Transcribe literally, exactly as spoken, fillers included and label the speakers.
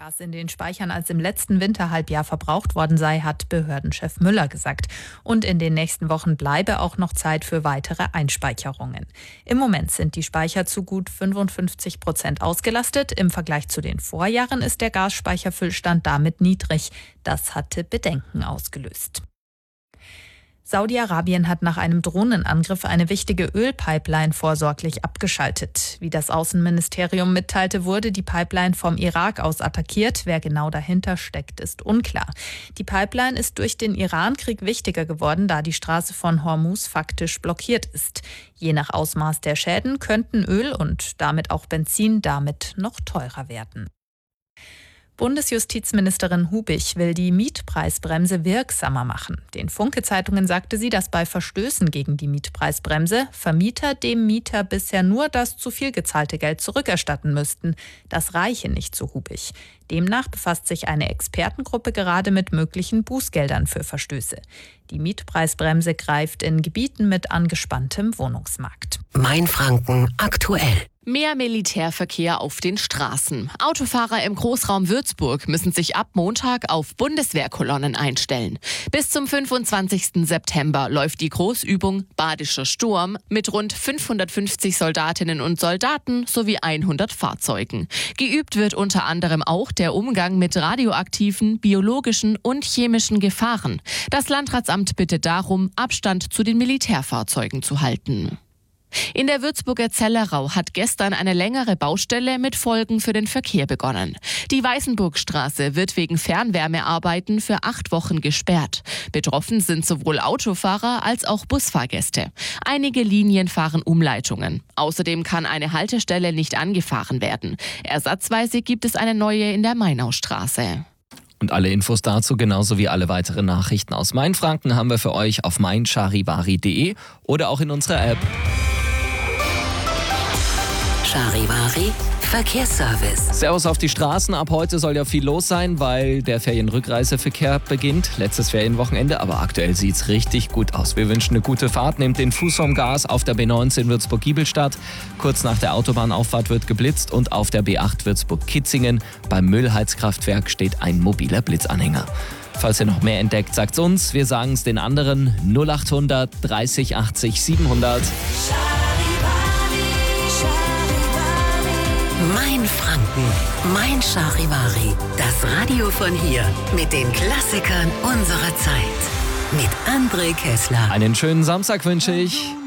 Speaker 1: Gas in den Speichern als im letzten Winterhalbjahr verbraucht worden sei, hat Behördenchef Müller gesagt. Und in den nächsten Wochen bleibe auch noch Zeit für weitere Einspeicherungen. Im Moment sind die Speicher zu gut fünfundfünfzig Prozent ausgelastet. Im Vergleich zu den Vorjahren ist der Gasspeicherfüllstand damit niedrig. Das hatte Bedenken ausgelöst. Saudi-Arabien hat nach einem Drohnenangriff eine wichtige Ölpipeline vorsorglich abgeschaltet. Wie das Außenministerium mitteilte, wurde die Pipeline vom Irak aus attackiert. Wer genau dahinter steckt, ist unklar. Die Pipeline ist durch den Iran-Krieg wichtiger geworden, da die Straße von Hormuz faktisch blockiert ist. Je nach Ausmaß der Schäden könnten Öl und damit auch Benzin damit noch teurer werden. Bundesjustizministerin Hubich will die Mietpreisbremse wirksamer machen. Den Funke-Zeitungen sagte sie, dass bei Verstößen gegen die Mietpreisbremse Vermieter dem Mieter bisher nur das zu viel gezahlte Geld zurückerstatten müssten. Das reiche nicht, so Hubich. Demnach befasst sich eine Expertengruppe gerade mit möglichen Bußgeldern für Verstöße. Die Mietpreisbremse greift in Gebieten mit angespanntem Wohnungsmarkt.
Speaker 2: Mainfranken aktuell.
Speaker 3: Mehr Militärverkehr auf den Straßen. Autofahrer im Großraum Würzburg müssen sich ab Montag auf Bundeswehrkolonnen einstellen. Bis zum fünfundzwanzigsten September läuft die Großübung Badischer Sturm mit rund fünfhundertfünfzig Soldatinnen und Soldaten sowie hundert Fahrzeugen. Geübt wird unter anderem auch der Umgang mit radioaktiven, biologischen und chemischen Gefahren. Das Landratsamt bittet darum, Abstand zu den Militärfahrzeugen zu halten. In der Würzburger Zellerau hat gestern eine längere Baustelle mit Folgen für den Verkehr begonnen. Die Weißenburgstraße wird wegen Fernwärmearbeiten für acht Wochen gesperrt. Betroffen sind sowohl Autofahrer als auch Busfahrgäste. Einige Linien fahren Umleitungen. Außerdem kann eine Haltestelle nicht angefahren werden. Ersatzweise gibt es eine neue in der Mainaustraße.
Speaker 4: Und alle Infos dazu, genauso wie alle weiteren Nachrichten aus Mainfranken, haben wir für euch auf mein charivari punkt de oder auch in unserer App.
Speaker 2: Charivari Verkehrsservice.
Speaker 4: Servus auf die Straßen. Ab heute soll ja viel los sein, weil der Ferienrückreiseverkehr beginnt. Letztes Ferienwochenende, aber aktuell sieht's richtig gut aus. Wir wünschen eine gute Fahrt. Nehmt den Fuß vom Gas auf der B neunzehn Würzburg-Giebelstadt. Kurz nach der Autobahnauffahrt wird geblitzt und auf der B acht Würzburg-Kitzingen beim Müllheizkraftwerk steht ein mobiler Blitzanhänger. Falls ihr noch mehr entdeckt, sagt's uns. Wir sagen's den anderen. null achthundert dreißig achtzig siebenhundert.
Speaker 2: Mainfranken, mein Charivari. Das Radio von hier mit den Klassikern unserer Zeit. Mit André Kessler.
Speaker 4: Einen schönen Samstag wünsche ich.